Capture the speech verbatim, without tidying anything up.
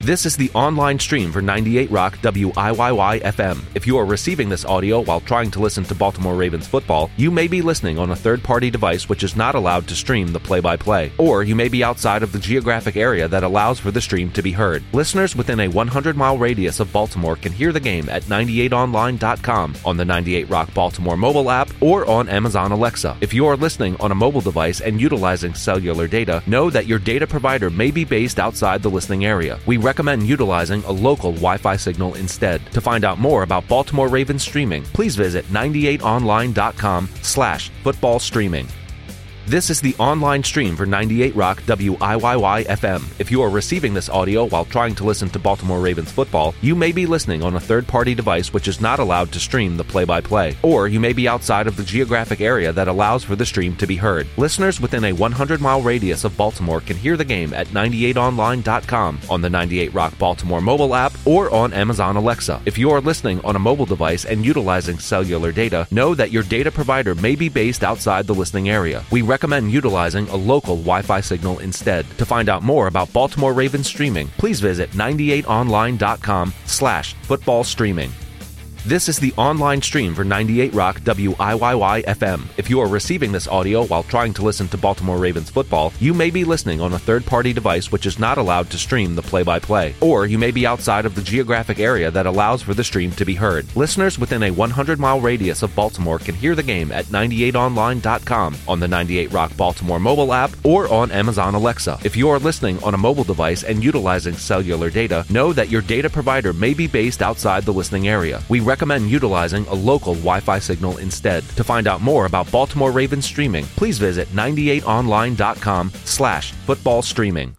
This is the online stream for ninety-eight Rock W I Y Y F M. If you are receiving this audio while trying to listen to Baltimore Ravens football, you may be listening on a third-party device which is not allowed to stream the play-by-play, or you may be outside of the geographic area that allows for the stream to be heard. Listeners within a one hundred mile radius of Baltimore can hear the game at ninety-eight online dot com, on the ninety-eight Rock Baltimore mobile app, or on Amazon Alexa. If you are listening on a mobile device and utilizing cellular data, know that your data provider may be based outside the listening area. We recommend utilizing a local Wi-Fi signal instead. To find out more about Baltimore Ravens streaming, please visit ninety-eight online dot com slash football streaming. This is the online stream for ninety-eight Rock W I Y Y F M. If you are receiving this audio while trying to listen to Baltimore Ravens football, you may be listening on a third-party device which is not allowed to stream the play-by-play, or you may be outside of the geographic area that allows for the stream to be heard. Listeners within a one hundred mile radius of Baltimore can hear the game at ninety-eight online dot com, on the ninety-eight Rock Baltimore mobile app, or on Amazon Alexa. If you are listening on a mobile device and utilizing cellular data, know that your data provider may be based outside the listening area. We recommend utilizing a local Wi-Fi signal instead. To find out more about Baltimore Ravens streaming, please visit ninety-eight online dot com slash football streaming. This is the online stream for ninety-eight Rock W I Y Y F M. If you are receiving this audio while trying to listen to Baltimore Ravens football, you may be listening on a third-party device which is not allowed to stream the play-by-play, or you may be outside of the geographic area that allows for the stream to be heard. Listeners within a one hundred mile radius of Baltimore can hear the game at ninety-eight online dot com, on the ninety-eight Rock Baltimore mobile app, or on Amazon Alexa. If you are listening on a mobile device and utilizing cellular data, know that your data provider may be based outside the listening area. We recommend utilizing a local Wi-Fi signal instead. To find out more about Baltimore Ravens streaming, please visit ninety-eight online dot com slash football streaming.